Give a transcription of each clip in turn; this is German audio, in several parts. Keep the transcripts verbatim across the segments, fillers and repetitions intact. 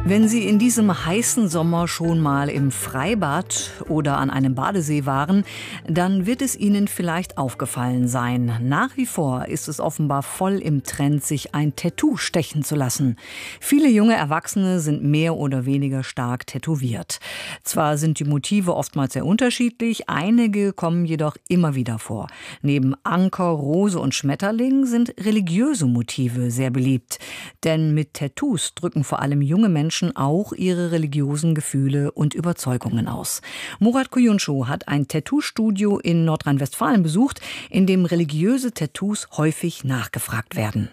Wenn Sie in diesem heißen Sommer schon mal im Freibad oder an einem Badesee waren, dann wird es Ihnen vielleicht aufgefallen sein. Nach wie vor ist es offenbar voll im Trend, sich ein Tattoo stechen zu lassen. Viele junge Erwachsene sind mehr oder weniger stark tätowiert. Zwar sind die Motive oftmals sehr unterschiedlich, einige kommen jedoch immer wieder vor. Neben Anker, Rose und Schmetterling sind religiöse Motive sehr beliebt. Denn mit Tattoos drücken vor allem junge Menschen auch ihre religiösen Gefühle und Überzeugungen aus. Murat Kuyuncu hat ein Tattoo-Studio in Nordrhein-Westfalen besucht, in dem religiöse Tattoos häufig nachgefragt werden.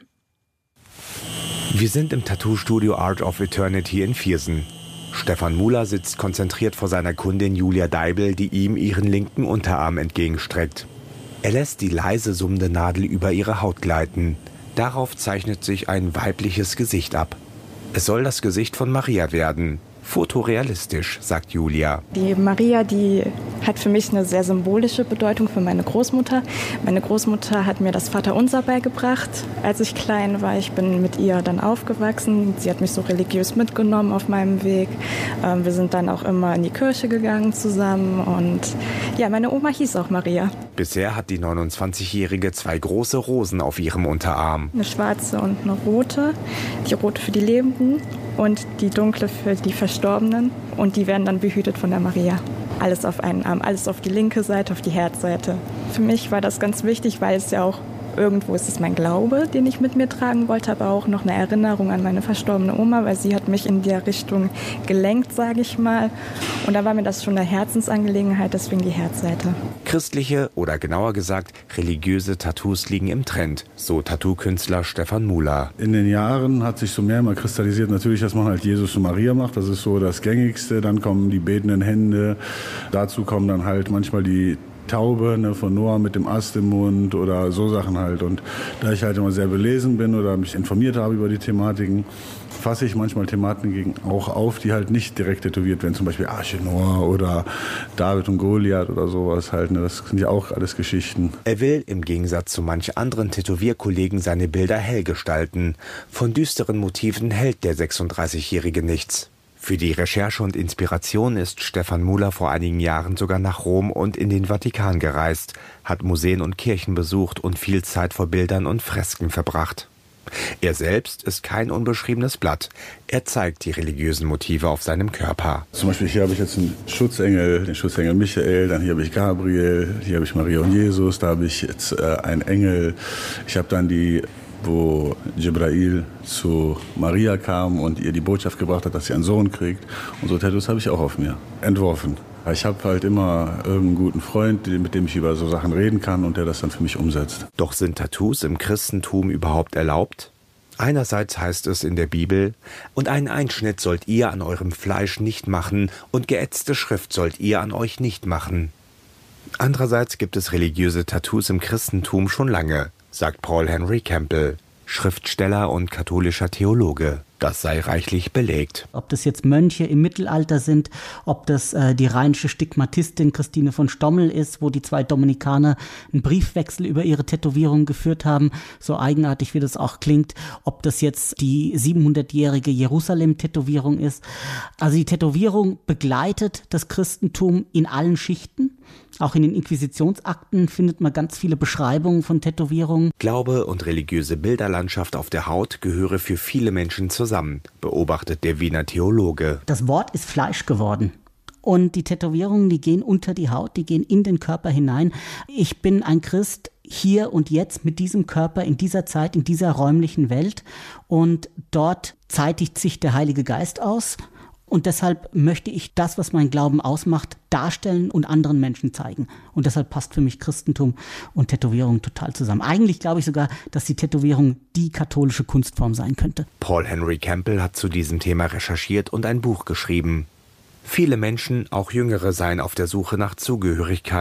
Wir sind im Tattoo-Studio Art of Eternity in Viersen. Stefan Muller sitzt konzentriert vor seiner Kundin Julia Deibel, die ihm ihren linken Unterarm entgegenstreckt. Er lässt die leise summende Nadel über ihre Haut gleiten. Darauf zeichnet sich ein weibliches Gesicht ab. Es soll das Gesicht von Maria werden. Fotorealistisch, sagt Julia. Die Maria, die hat für mich eine sehr symbolische Bedeutung für meine Großmutter. Meine Großmutter hat mir das Vaterunser beigebracht, als ich klein war. Ich bin mit ihr dann aufgewachsen. Sie hat mich so religiös mitgenommen auf meinem Weg. Wir sind dann auch immer in die Kirche gegangen zusammen. Und ja, meine Oma hieß auch Maria. Bisher hat die neunundzwanzigjährige zwei große Rosen auf ihrem Unterarm. Eine schwarze und eine rote. Die rote für die Lebenden und die dunkle für die Verstorbenen. Und die werden dann behütet von der Maria. Alles auf einen Arm, alles auf die linke Seite, auf die Herzseite. Für mich war das ganz wichtig, weil es ja auch irgendwo ist es mein Glaube, den ich mit mir tragen wollte, aber auch noch eine Erinnerung an meine verstorbene Oma, weil sie hat mich in der Richtung gelenkt, sage ich mal. Und da war mir das schon eine Herzensangelegenheit, deswegen die Herzseite. Christliche oder genauer gesagt religiöse Tattoos liegen im Trend, so Tattoo-Künstler Stefan Muller. In den Jahren hat sich so mehr mal kristallisiert, natürlich, dass man halt Jesus und Maria macht, das ist so das Gängigste. Dann kommen die betenden Hände, dazu kommen dann halt manchmal die Taube, ne, von Noah mit dem Ast im Mund oder so Sachen halt. Und da ich halt immer sehr belesen bin oder mich informiert habe über die Thematiken, fasse ich manchmal Thematiken auch auf, die halt nicht direkt tätowiert werden. Zum Beispiel Arche Noah oder David und Goliath oder sowas halt. Ne. Das sind ja auch alles Geschichten. Er will im Gegensatz zu manch anderen Tätowierkollegen seine Bilder hell gestalten. Von düsteren Motiven hält der sechsunddreißigjährige nichts. Für die Recherche und Inspiration ist Stefan Muller vor einigen Jahren sogar nach Rom und in den Vatikan gereist, hat Museen und Kirchen besucht und viel Zeit vor Bildern und Fresken verbracht. Er selbst ist kein unbeschriebenes Blatt. Er zeigt die religiösen Motive auf seinem Körper. Zum Beispiel hier habe ich jetzt einen Schutzengel, den Schutzengel Michael, dann hier habe ich Gabriel, hier habe ich Maria und Jesus, da habe ich jetzt äh, einen Engel. Ich habe dann die wo Jibrail zu Maria kam und ihr die Botschaft gebracht hat, dass sie einen Sohn kriegt. Und so Tattoos habe ich auch auf mir entworfen. Ich habe halt immer irgendeinen guten Freund, mit dem ich über so Sachen reden kann und der das dann für mich umsetzt. Doch sind Tattoos im Christentum überhaupt erlaubt? Einerseits heißt es in der Bibel, und einen Einschnitt sollt ihr an eurem Fleisch nicht machen und geätzte Schrift sollt ihr an euch nicht machen. Andererseits gibt es religiöse Tattoos im Christentum schon lange, sagt Paul Henry Campbell, Schriftsteller und katholischer Theologe. Das sei reichlich belegt. Ob das jetzt Mönche im Mittelalter sind, ob das äh, die rheinische Stigmatistin Christine von Stommel ist, wo die zwei Dominikaner einen Briefwechsel über ihre Tätowierung geführt haben, so eigenartig wie das auch klingt, ob das jetzt die siebenhundertjährige Jerusalem-Tätowierung ist. Also die Tätowierung begleitet das Christentum in allen Schichten. Auch in den Inquisitionsakten findet man ganz viele Beschreibungen von Tätowierungen. Glaube und religiöse Bilderlandschaft auf der Haut gehöre für viele Menschen zusammen, beobachtet der Wiener Theologe. Das Wort ist Fleisch geworden. Und die Tätowierungen, die gehen unter die Haut, die gehen in den Körper hinein. Ich bin ein Christ hier und jetzt mit diesem Körper in dieser Zeit, in dieser räumlichen Welt. Und dort zeitigt sich der Heilige Geist aus. Und deshalb möchte ich das, was mein Glauben ausmacht, darstellen und anderen Menschen zeigen. Und deshalb passt für mich Christentum und Tätowierung total zusammen. Eigentlich glaube ich sogar, dass die Tätowierung die katholische Kunstform sein könnte. Paul Henry Campbell hat zu diesem Thema recherchiert und ein Buch geschrieben. Viele Menschen, auch Jüngere, seien auf der Suche nach Zugehörigkeit